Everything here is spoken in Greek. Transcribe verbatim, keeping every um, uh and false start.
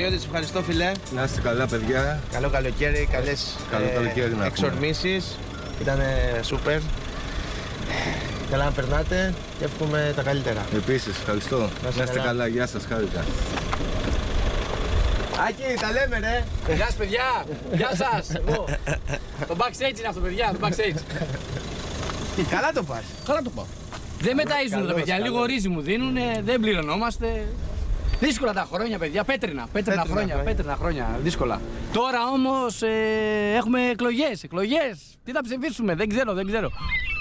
Παναγιώτης, ευχαριστώ φιλέ. Να είστε καλά, παιδιά. Καλό καλοκαίρι, καλές Καλό καλοκαίρι να εξορμήσεις. Ήταν σούπερ. Καλά να περνάτε και εύχομαι τα καλύτερα. Επίσης, ευχαριστώ. Να είστε καλά. καλά, γεια σας, χάρηκα. Άκη, τα λέμε ρε. Γεια σας παιδιά, γεια σας. Εγώ. Το backstage είναι αυτό παιδιά, το backstage. Καλά το πας. Καλά το πάω. Δεν μεταΐζουν τα παιδιά, λίγο ρύζι μου δίνουν, δεν πληρωνόμαστε. Δύσκολα τα χρόνια παιδιά, πέτρινα, πέτρινα, Πέτρινα χρόνια, χρόνια. πέτρινα χρόνια, δύσκολα. Τώρα όμως ε, έχουμε εκλογές, εκλογές. Τι θα ψηφίσουμε, δεν ξέρω, δεν ξέρω.